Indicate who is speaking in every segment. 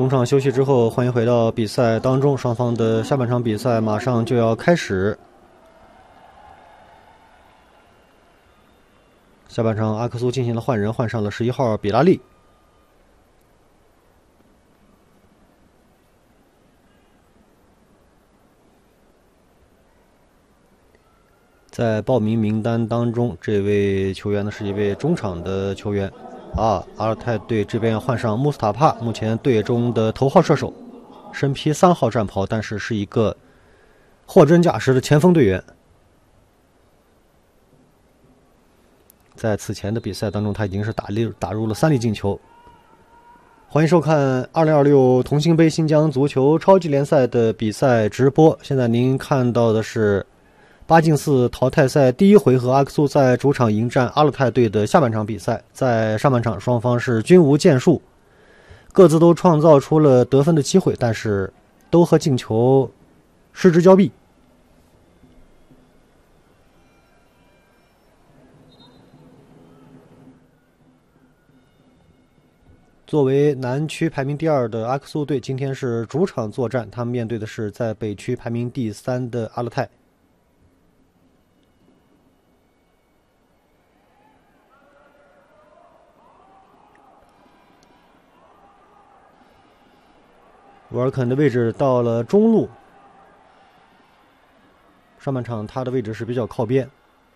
Speaker 1: 中场休息之后，欢迎回到比赛当中，双方的下半场比赛马上就要开始。下半场阿克苏进行了换人，换上了11号比拉利。在报名名单当中，这位球员呢是一位中场的球员。阿尔泰队这边要换上穆斯塔帕，目前队中的头号射手，身披3号战袍，但是是一个货真价实的前锋队员。在此前的比赛当中，他已经是打入了3粒进球。欢迎收看2026同心杯新疆足球超级联赛的比赛直播。现在您看到的是8进4淘汰赛第1回合，阿克苏在主场迎战阿勒泰队的下半场比赛。在上半场，双方是均无建树，各自都创造出了得分的机会，但是都和进球失之交臂。作为南区排名第2的阿克苏队，今天是主场作战，他们面对的是在北区排名第3的阿勒泰。沃尔肯的位置到了中路，上半场他的位置是比较靠边。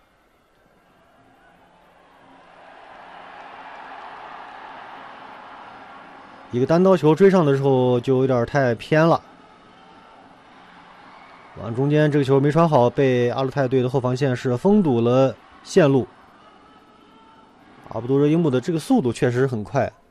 Speaker 1: 一个单刀球追上的时候就有点太偏了，往中间这个球没传好，被阿勒泰队的后防线是封堵了线路。阿卜杜热伊木的这个速度确实很快，